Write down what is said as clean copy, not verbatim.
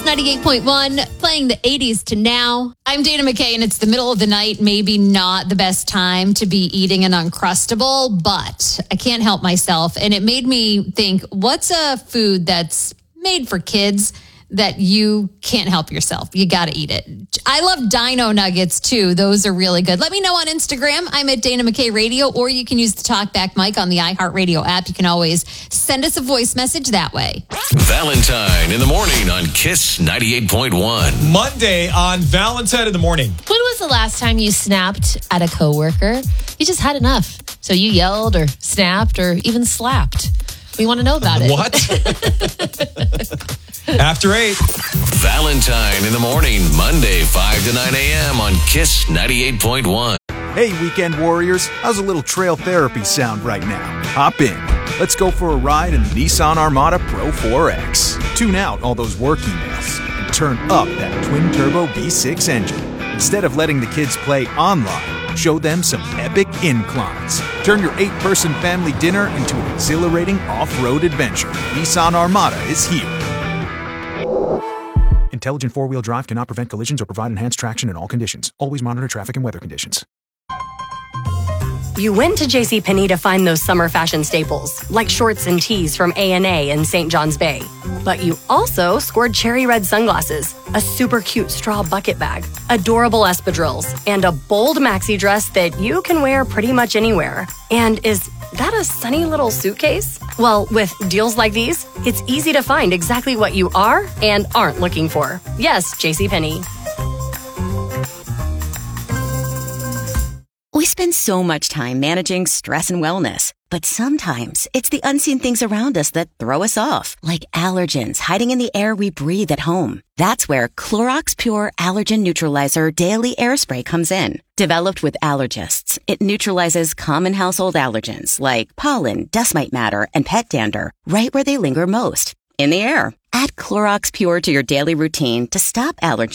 98.1, playing the 80s to now. I'm Dana McKay, and it's the middle of the night. Maybe not the best time to be eating an Uncrustable, but I can't help myself. And it made me think, what's a food that's made for kids that you can't help yourself? You got to eat it. I love Dino Nuggets too. Those are really good. Let me know on Instagram. I'm at Dana McKay Radio, or you can use the TalkBack mic on the iHeartRadio app. You can always send us a voice message that way. Valentine in the morning on Kiss 98.1. Monday on Valentine in the morning. When was the last time you snapped at a coworker? You just had enough. So you yelled or snapped or even slapped. We want to know about it. What? After 8. Valentine in the morning, Monday, 5 to 9 a.m. on Kiss 98.1. Hey, weekend warriors. How's a little trail therapy sound right now? Hop in. Let's go for a ride in the Nissan Armada Pro 4X. Tune out all those work emails and turn up that twin-turbo V6 engine. Instead of letting the kids play online, show them some epic inclines. Turn your 8-person family dinner into an exhilarating off-road adventure. Nissan Armada is here. Intelligent four-wheel drive cannot prevent collisions or provide enhanced traction in all conditions. Always monitor traffic and weather conditions. You went to JCPenney to find those summer fashion staples, like shorts and tees from A&A in St. John's Bay. But you also scored cherry red sunglasses, a super cute straw bucket bag, adorable espadrilles, and a bold maxi dress that you can wear pretty much anywhere. And is that a sunny little suitcase? Well, with deals like these, it's easy to find exactly what you are and aren't looking for. Yes, JCPenney. We spend so much time managing stress and wellness, but sometimes it's the unseen things around us that throw us off, like allergens hiding in the air we breathe at home. That's where Clorox Pure Allergen Neutralizer Daily Air Spray comes in. Developed with allergists, it neutralizes common household allergens like pollen, dust mite matter, and pet dander right where they linger most, in the air. Add Clorox Pure to your daily routine to stop allergens